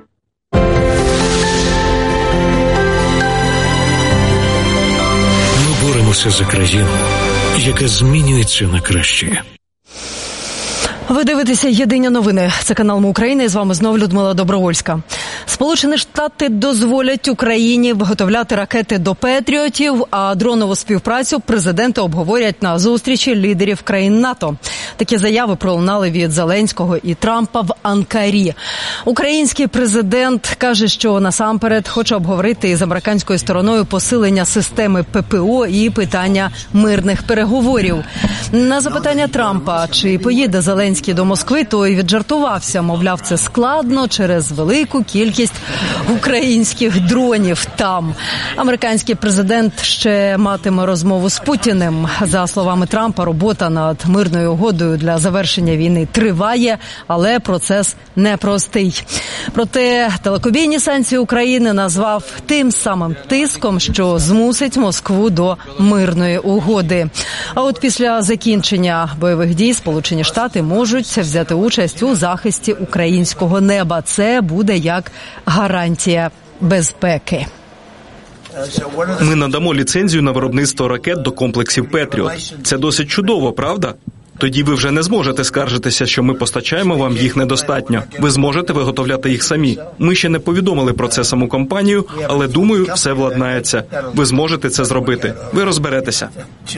Ми боремося за країну, яка змінюється на краще. Ви дивитеся «Єдині новини». Це канал «Ми України». І з вами знов Людмила Добровольська. Сполучені Штати дозволять Україні виготовляти ракети до «Петріотів», а дронову співпрацю президенти обговорять на зустрічі лідерів країн НАТО. Такі заяви пролунали від Зеленського і Трампа в Анкарі. Український президент каже, що насамперед хоче обговорити із американською стороною посилення системи П П О і питання мирних переговорів. На запитання Трампа, чи поїде Зеленський до Москви, той віджартувався. Мовляв, це складно через велику кількість українських дронів там. Американський президент ще матиме розмову з Путіним. За словами Трампа, робота над мирною угодою для завершення війни триває, але процес непростий. Проте далекобійні санкції України назвав тим самим тиском, що змусить Москву до мирної угоди. А от після закінчення бойових дій Сполучені Штати можуть взяти участь у захисті українського неба. Це буде як гарантія безпеки. Ми надамо ліцензію на виробництво ракет до комплексів «Петріот». Це досить чудово, правда? Тоді ви вже не зможете скаржитися, що ми постачаємо вам їх недостатньо. Ви зможете виготовляти їх самі. Ми ще не повідомили про це саму компанію, але, думаю, все владнається. Ви зможете це зробити. Ви розберетеся.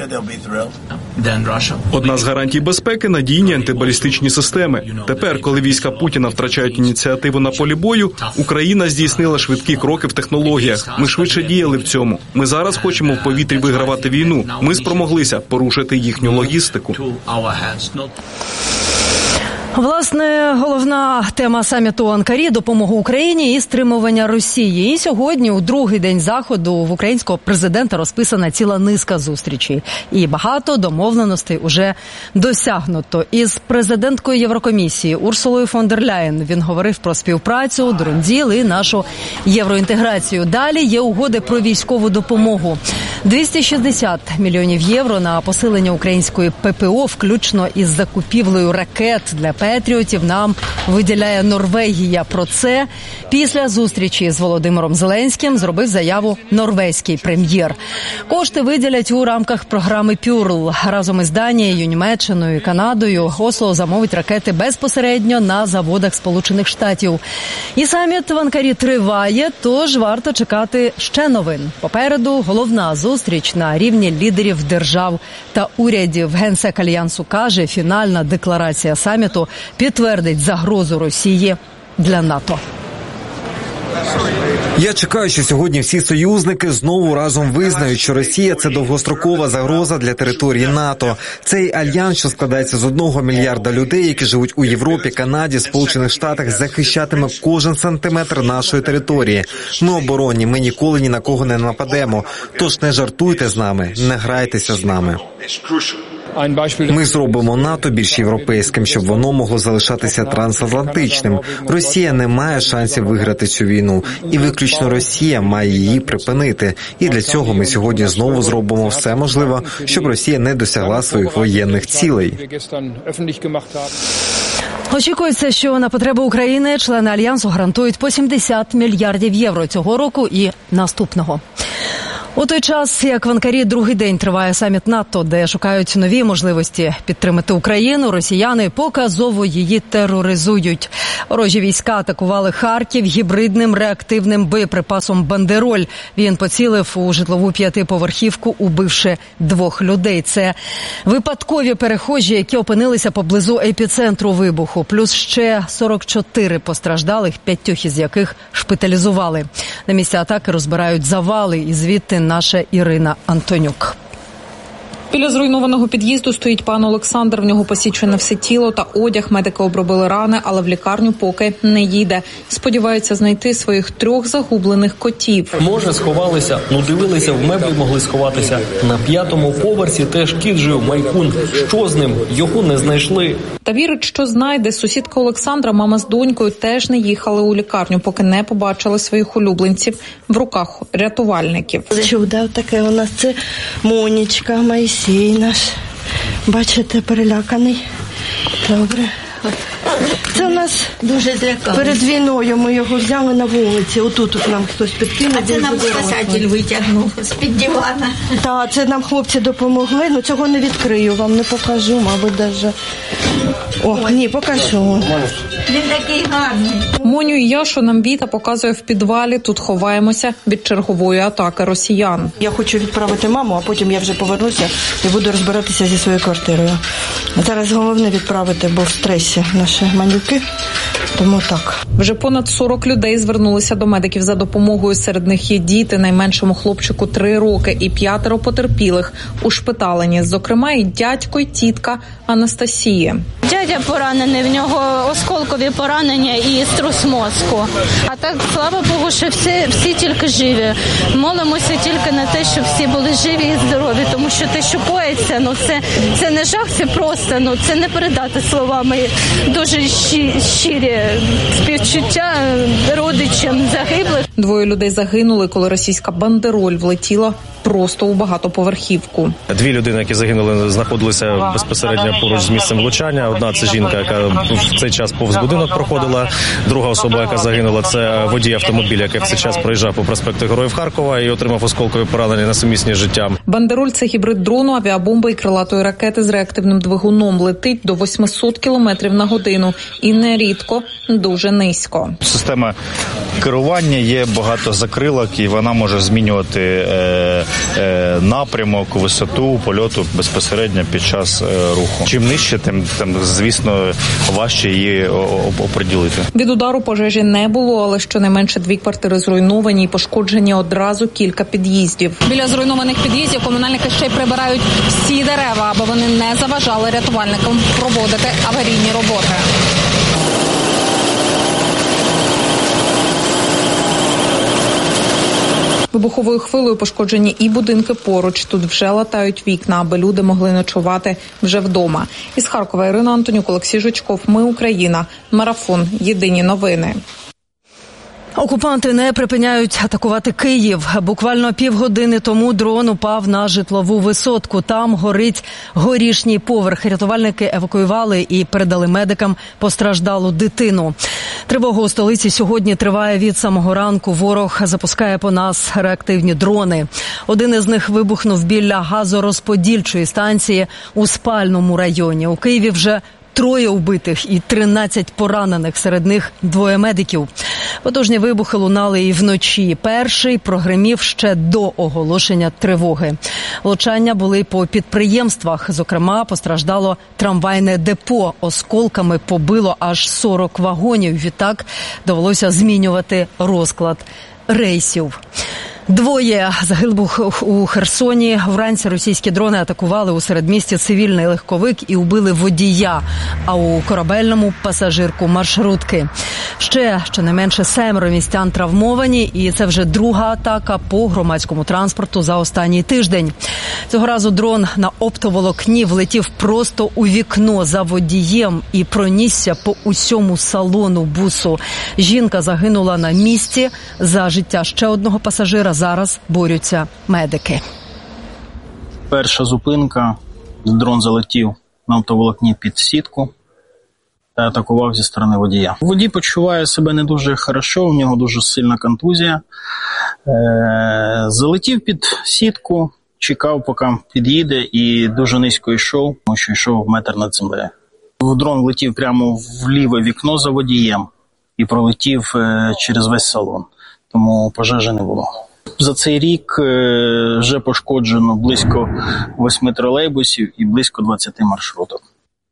Одна з гарантій безпеки – надійні антибалістичні системи. Тепер, коли війська Путіна втрачають ініціативу на полі бою, Україна здійснила швидкі кроки в технологіях. Ми швидше діяли в цьому. Ми зараз хочемо в повітрі вигравати війну. Ми спромоглися порушити їхню логістику. Власне, головна тема саміту у Анкарі – допомога Україні і стримування Росії. І сьогодні, у другий день заходу, в українського президента розписана ціла низка зустрічей. І багато домовленостей уже досягнуто. Із президенткою Єврокомісії Урсулою фон дер Ляєн він говорив про співпрацю, дронділ і нашу євроінтеграцію. Далі є угоди про військову допомогу. двісті шістдесят мільйонів євро на посилення української П П О, включно із закупівлею ракет для «Петріотів», нам виділяє Норвегія. Про це після зустрічі з Володимиром Зеленським зробив заяву норвезький прем'єр. Кошти виділять у рамках програми «Пюрл». Разом із Данією, Німеччиною і Канадою Осло замовить ракети безпосередньо на заводах Сполучених Штатів. І саміт в Анкарі триває, тож варто чекати ще новин. Попереду головна зустріч на рівні лідерів держав та урядів. Генсек Альянсу каже, фінальна декларація саміту підтвердить загрозу Росії для НАТО. Я чекаю, що сьогодні всі союзники знову разом визнають, що Росія – це довгострокова загроза для території НАТО. Цей альянс, що складається з одного мільярда людей, які живуть у Європі, Канаді, Сполучених Штатах, захищатиме кожен сантиметр нашої території. Ми оборонні, ми ніколи ні на кого не нападемо. Тож не жартуйте з нами, не грайтеся з нами. Ми зробимо НАТО більш європейським, щоб воно могло залишатися трансатлантичним. Росія не має шансів виграти цю війну. І виключно Росія має її припинити. І для цього ми сьогодні знову зробимо все можливе, щоб Росія не досягла своїх воєнних цілей. Очікується, що на потреби України члени Альянсу гарантують по сімдесят мільярдів євро цього року і наступного. У той час, як в Анкарі другий день триває саміт НАТО, де шукають нові можливості підтримати Україну, росіяни показово її тероризують. Ворожі війська атакували Харків гібридним реактивним боєприпасом «Бандероль». Він поцілив у житлову п'ятиповерхівку, убивши двох людей. Це випадкові перехожі, які опинилися поблизу епіцентру вибуху. Плюс ще сорок чотири постраждалих, п'ятьох із яких шпиталізували. На місці атаки розбирають завали, і звідти наша Ірина Антонюк. Біля зруйнованого під'їзду стоїть пан Олександр. В нього посічене все тіло та одяг. Медики обробили рани, але в лікарню поки не їде. Сподівається знайти своїх трьох загублених котів. Може, сховалися, ну дивилися, в меблі могли сховатися. На п'ятому поверсі теж кіт жив, Майкун. Що з ним? Його не знайшли. Та вірить, що знайде. Сусідка Олександра, мама з донькою, теж не їхали у лікарню, поки не побачили своїх улюбленців в руках рятувальників. Чудо таке у нас, це Монічка, Моїсій наш. Бачите, переляканий. Добре. Це у нас дуже злякали. Перед війною ми його взяли на вулиці. Отут от нам хтось підкинув. А це нам спасатель витягнув з-під дивана. Так, це нам хлопці допомогли. Ну цього не відкрию, вам не покажу, мабуть, навіть. О, ні, покажу. Він такий гарний. Моню і Яшу нам Віта показує в підвалі. Тут ховаємося від чергової атаки росіян. Я хочу відправити маму, а потім я вже повернуся і буду розбиратися зі своєю квартирою. Зараз головне відправити, бо в стресі наші малюки. Тому так. Вже понад сорок людей звернулися до медиків за допомогою. Серед них є діти, найменшому хлопчику три роки і п'ятеро потерпілих ушпиталені. Зокрема, і дядько, і тітка Анастасії. Дядя поранений, в нього осколкові поранення і струс мозку. А так, слава Богу, що всі, всі тільки живі. Молимося тільки на те, щоб всі були живі і здорові, тому що те, що коїться, ну це, це не жах, це просто, ну це не передати словами. Дуже щирі, щирі співчуття родичам загиблих. Двоє людей загинули, коли російська бандероль влетіла просто у багатоповерхівку. Дві людини, які загинули, знаходилися безпосередньо поруч з місцем влучання. Одна – це жінка, яка в цей час повз будинок проходила. Друга особа, яка загинула, це водій автомобіля, який в цей час проїжджав по проспекту Героїв Харкова і отримав осколкові поранення несумісні з життям. Бандероль – це гібрид дрону, авіабомби і крилатої ракети з реактивним двигуном. Летить до восьмисот кілометрів на годину і нерідко дуже низько. Система керування є багато закрилок, і вона може змінювати е, е, напрямок, висоту польоту безпосередньо під час е, руху. Чим нижче, тим, тим, звісно, важче її оприділити. Від удару пожежі не було, але щонайменше дві квартири зруйновані і пошкоджені одразу кілька під'їздів. Біля зруйнованих під'їздів комунальники ще й прибирають всі дерева, аби вони не заважали рятувальникам проводити аварійні роботи. Вибуховою хвилею пошкоджені і будинки поруч. Тут вже латають вікна, аби люди могли ночувати вже вдома. Із Харкова Ірина Антонюк, Олексій Жучков. Ми Україна. Марафон. Єдині новини. Окупанти не припиняють атакувати Київ. Буквально півгодини тому дрон упав на житлову висотку. Там горить горішній поверх. Рятувальники евакуювали і передали медикам постраждалу дитину. Тривога у столиці сьогодні триває від самого ранку. Ворог запускає по нас реактивні дрони. Один із них вибухнув біля газорозподільчої станції у Спальному районі. У Києві вже троє вбитих і тринадцять поранених, серед них двоє медиків. Потужні вибухи лунали і вночі. Перший прогримів ще до оголошення тривоги. Влучання були по підприємствах. Зокрема, постраждало трамвайне депо. Осколками побило аж сорок вагонів. Відтак довелося змінювати розклад рейсів. Двоє загиблих у Херсоні. Вранці російські дрони атакували у середмісті цивільний легковик і убили водія, а у корабельному – пасажирку маршрутки. Ще щонайменше семеро містян травмовані, і це вже друга атака по громадському транспорту за останній тиждень. Цього разу дрон на оптоволокні влетів просто у вікно за водієм і пронісся по усьому салону бусу. Жінка загинула на місці. За життя ще одного пасажира зараз борються медики. Перша зупинка. Дрон залетів на оптоволокні під сітку та атакував зі сторони водія. Водій почуває себе не дуже хорошо, у нього дуже сильна контузія. Е- залетів під сітку, чекав, поки під'їде, і дуже низько йшов, тому що йшов метр над землею. Дрон влетів прямо в ліве вікно за водієм і пролетів е- через весь салон, тому пожежі не було. За цей рік е- вже пошкоджено близько восьми тролейбусів і близько двадцяти маршруток.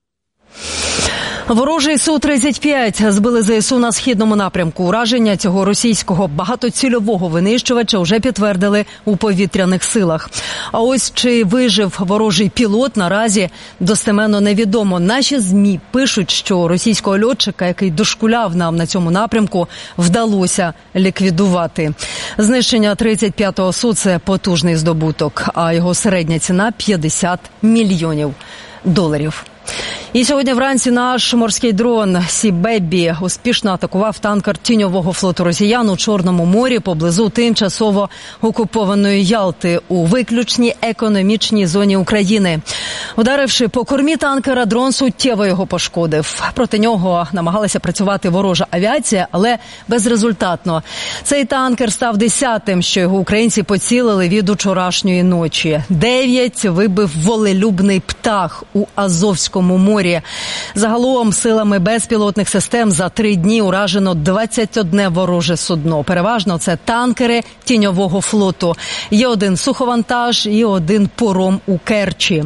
Ворожий Су тридцять п'ять збили ЗСУ на східному напрямку. Ураження цього російського багатоцільового винищувача вже підтвердили у повітряних силах. А ось чи вижив ворожий пілот, наразі достеменно невідомо. Наші ЗМІ пишуть, що російського льотчика, який дошкуляв нам на цьому напрямку, вдалося ліквідувати. Знищення тридцять п'ятого Су – це потужний здобуток, а його середня ціна – п'ятдесят мільйонів доларів. І сьогодні вранці наш морський дрон «Сі-Бебі» успішно атакував танкер тіньового флоту росіян у Чорному морі поблизу тимчасово окупованої Ялти у виключній економічній зоні України. Ударивши по кормі танкера, дрон суттєво його пошкодив. Проти нього намагалася працювати ворожа авіація, але безрезультатно. Цей танкер став десятим, що його українці поцілили від учорашньої ночі. Дев'ять вибив волелюбний птах у Азовському морі. Загалом силами безпілотних систем за три дні уражено двадцять одне вороже судно. Переважно це танкери тіньового флоту. Є один суховантаж і один пором у Керчі.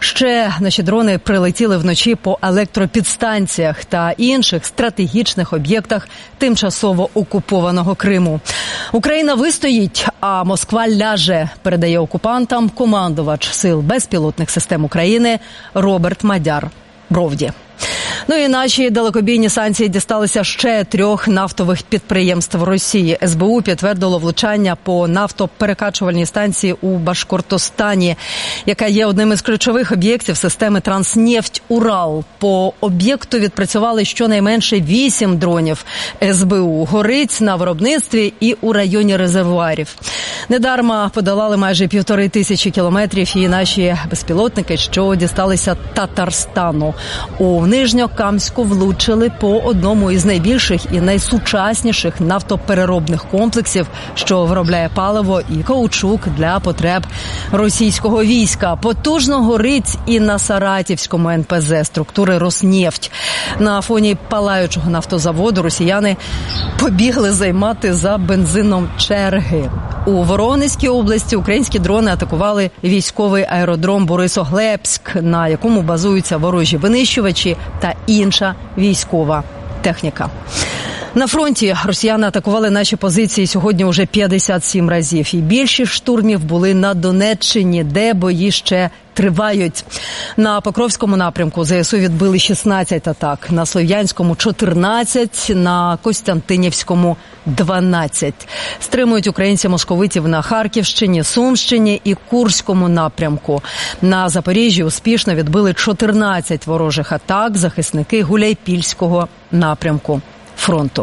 Ще наші дрони прилетіли вночі по електропідстанціях та інших стратегічних об'єктах тимчасово окупованого Криму. Україна вистоїть, а Москва ляже, передає окупантам командувач сил безпілотних систем України Роберт Мадяр Бровді. Ну і наші далекобійні санкції дісталися ще трьох нафтових підприємств Росії. ес бе у підтвердило влучання по нафтоперекачувальній станції у Башкортостані, яка є одним із ключових об'єктів системи «Транснефть-Урал». По об'єкту відпрацювали щонайменше вісім дронів ес бе у. Горить на виробництві і у районі резервуарів. Недарма подолали майже півтори тисячі кілометрів і наші безпілотники, що дісталися Татарстану. У Нижньокамську влучили по одному із найбільших і найсучасніших нафтопереробних комплексів, що виробляє паливо і каучук для потреб російського війська. Потужно горить і на Саратівському ен пе зе структури «Роснефть». На фоні палаючого нафтозаводу росіяни побігли займати за бензином черги. У Воронезькій області українські дрони атакували військовий аеродром Борисоглебськ, на якому базуються ворожі винищувачі та інша військова техніка. На фронті росіяни атакували наші позиції сьогодні уже п'ятдесят сім разів. І більшість штурмів були на Донеччині, де бої ще тривають. На Покровському напрямку зе ес у відбили шістнадцять атак, на Слов'янському – чотирнадцять, на Костянтинівському – дванадцять. Стримують українці московитів на Харківщині, Сумщині і Курському напрямку. На Запоріжжі успішно відбили чотирнадцять ворожих атак захисники Гуляйпільського напрямку фронту.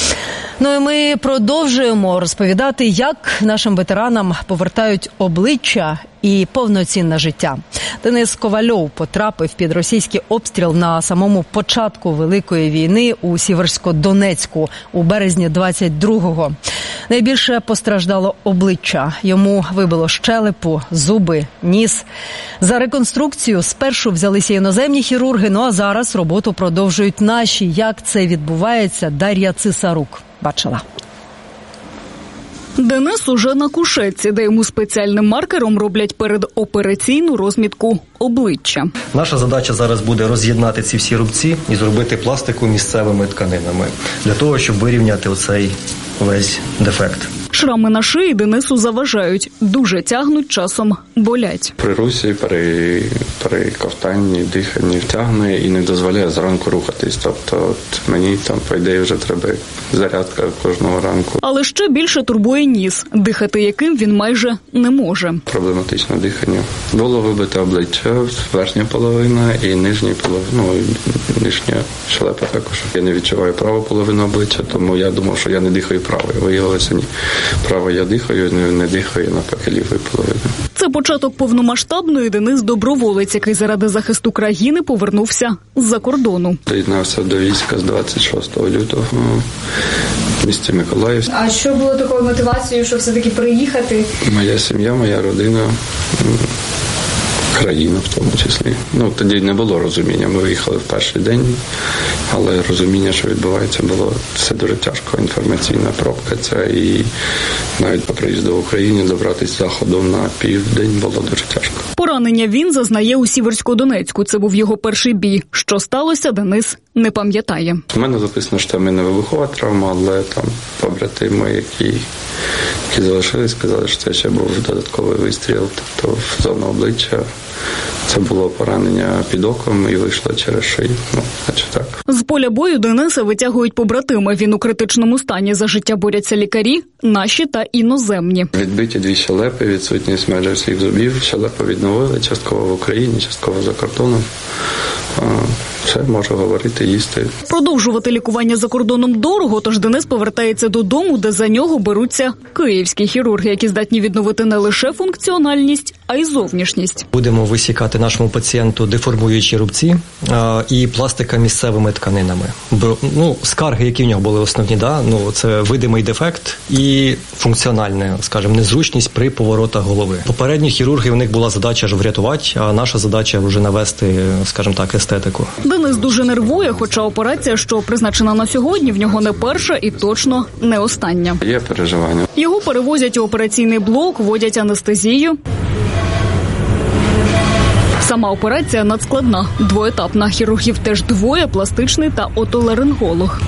Ну і ми продовжуємо розповідати, як нашим ветеранам повертають обличчя і повноцінне життя. Денис Ковальов потрапив під російський обстріл на самому початку Великої війни у Сіверсько-Донецьку у березні двадцять другого. Найбільше постраждало обличчя. Йому вибило щелепу, зуби, ніс. За реконструкцію спершу взялися іноземні хірурги, ну а зараз роботу продовжують наші. Як це відбувається, Дар'я Цисарук бачила. Денис уже на кушетці, де йому спеціальним маркером роблять передопераційну розмітку обличчя. Наша задача зараз буде роз'єднати ці всі рубці і зробити пластику місцевими тканинами, для того, щоб вирівняти оцей весь дефект. Шрами на шиї Денису заважають, дуже тягнуть, часом болять. При русі, при, при ковтанні, диханні тягне і не дозволяє зранку рухатись. Тобто от мені там, по ідеї, вже треба зарядка кожного ранку. Але ще більше турбує ніс, дихати яким він майже не може. Проблематичне дихання. Було вибите обличчя, верхня половина і нижня половина, ну, нижня щелепа також. Я не відчуваю праву половину обличчя, тому я думав, що я не дихаю правою. Виявилося, ні. Право я дихаю, не, не дихаю навпаки лівою половиною. Це початок повномасштабної. Денис доброволець, який заради захисту країни повернувся з-за кордону. Доєднався до війська з двадцять шостого лютого в місті Миколаїв. А що було такою мотивацією, що все-таки приїхати? Моя сім'я, моя родина, країна в тому числі. Ну, тоді не було розуміння. Ми виїхали в перший день, але розуміння, що відбувається, було все дуже тяжко. Інформаційна пробка ця, і навіть по приїзду в Україні добратися заходу на південь було дуже тяжко. Поранення він зазнає у Сіверсько-Донецьку. Це був його перший бій. Що сталося, Денис не пам'ятає. У мене записано, що там і не вибухова травма, але там побратими, які, які залишились, сказали, що це ще був додатковий вистріл, тобто в зону обличчя. Це було поранення під оком і вийшло через шию. Ну, значить так. З поля бою Дениса витягують побратими. Він у критичному стані. За життя борються лікарі, наші та іноземні. Відбиті дві щелепи, відсутність майже всіх зубів. Щелепу відновили, частково в Україні, частково за кордоном. Все, можу говорити, їсти. Продовжувати лікування за кордоном дорого, тож Денис повертається додому, де за нього беруться київські хірурги, які здатні відновити не лише функціональність, а й зовнішність. Будемо висікати нашому пацієнту деформуючі рубці а, і пластика місцевими тканинами. Бо, ну, скарги, які в нього були основні, да? Ну, це видимий дефект і функціональна, скажімо, незручність при поворотах голови. Попередні хірурги, у них була задача ж врятувати, а наша задача вже навести, скажімо так, естетику. Денис дуже нервує, хоча операція, що призначена на сьогодні, в нього не перша і точно не остання. Є переживання. Його перевозять у операційний блок, вводять анестезію. Сама операція надскладна, двоетапна. Хірургів теж двоє, пластичний та отоларинголог.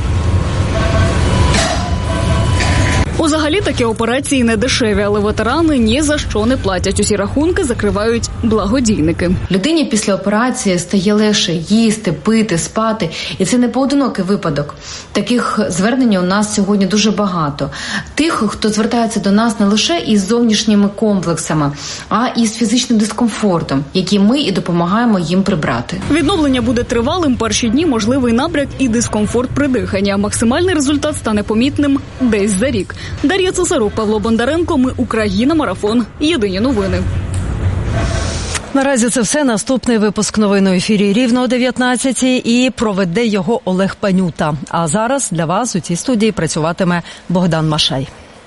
Узагалі такі операції не дешеві, але ветерани ні за що не платять. Усі рахунки закривають благодійники. Людині після операції стає легше їсти, пити, спати. І це не поодинокий випадок. Таких звернень у нас сьогодні дуже багато. Тих, хто звертається до нас не лише із зовнішніми комплексами, а і з фізичним дискомфортом, який ми і допомагаємо їм прибрати. Відновлення буде тривалим. Перші дні можливий набряк і дискомфорт при диханні. Максимальний результат стане помітним десь за рік. Дар'я Цесарук, Павло Бондаренко. Ми Україна. Марафон. Єдині новини. Наразі це все. Наступний випуск новин у ефірі рівно о дев'ятнадцятій і проведе його Олег Панюта. А зараз для вас у цій студії працюватиме Богдан Машай.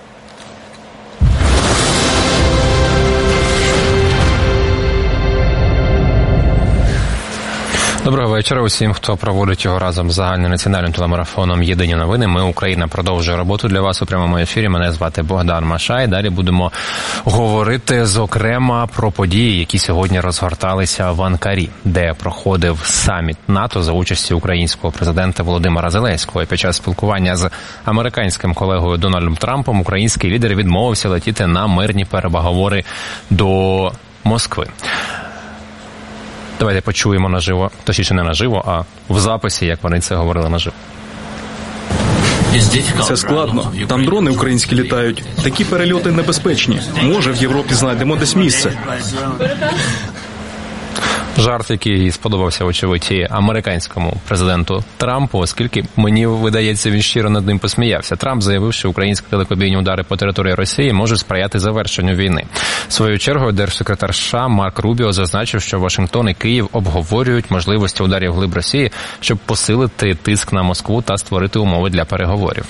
Доброго вечора усім, хто проводить його разом з загальнонаціональним телемарафоном «Єдині новини». Ми, Україна, продовжує роботу для вас у прямому ефірі. Мене звати Богдан Машай. Далі будемо говорити, зокрема, про події, які сьогодні розгорталися в Анкарі, де проходив саміт НАТО за участі українського президента Володимира Зеленського. І під час спілкування з американським колегою Дональдом Трампом український лідер відмовився летіти на мирні переговори до Москви. Давайте почуємо наживо, точніше не наживо, а в записі, як вони це говорили наживо. Це складно. Там дрони українські літають. Такі перельоти небезпечні. Може, в Європі знайдемо десь місце. Жарт, який сподобався, очевидь, і американському президенту Трампу, оскільки, мені видається, він щиро над ним посміявся. Трамп заявив, що українські далекобійні удари по території Росії можуть сприяти завершенню війни. В свою чергу, держсекретар США Марк Рубіо зазначив, що Вашингтон і Київ обговорюють можливості ударів вглиб Росії, щоб посилити тиск на Москву та створити умови для переговорів.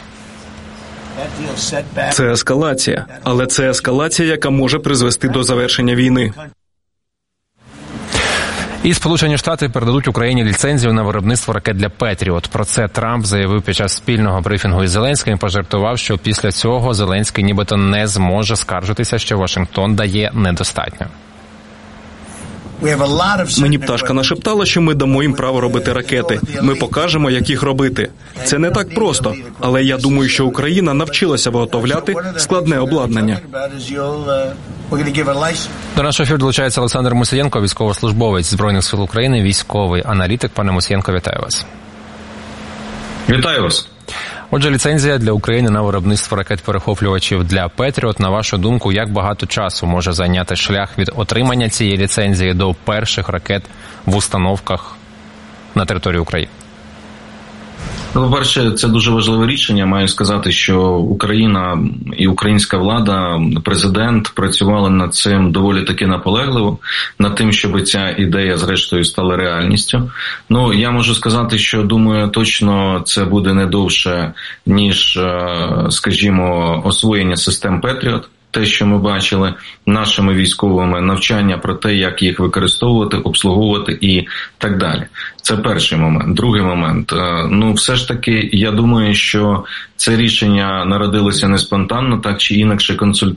Це ескалація. Але це ескалація, яка може призвести до завершення війни. І Сполучені Штати передадуть Україні ліцензію на виробництво ракет для Петріот. Про це Трамп заявив під час спільного брифінгу із Зеленським і пожартував, що після цього Зеленський нібито не зможе скаржитися, що Вашингтон дає недостатньо. Мені пташка нашептала, що ми дамо їм право робити ракети. Ми покажемо, як їх робити. Це не так просто, але я думаю, що Україна навчилася виготовляти складне обладнання. До нашого ефіру долучається Олександр Мусієнко, військовослужбовець Збройних сил України, військовий аналітик. Пане Мусієнко, вітаю вас. Вітаю вас. Отже, ліцензія для України на виробництво ракет-перехоплювачів для «Петріот». На вашу думку, як багато часу може зайняти шлях від отримання цієї ліцензії до перших ракет в установках на території України? Ну, по-перше, це дуже важливе рішення. Маю сказати, що Україна і українська влада, президент працювали над цим доволі таки наполегливо, над тим, щоб ця ідея зрештою стала реальністю. Ну, я можу сказати, що, думаю, точно це буде не довше, ніж, скажімо, освоєння систем «Петріот». Те, що ми бачили нашими військовими, навчання про те, як їх використовувати, обслуговувати і так далі. Це перший момент. Другий момент. Ну, все ж таки, я думаю, що це рішення народилося не спонтанно, так чи інакше консультації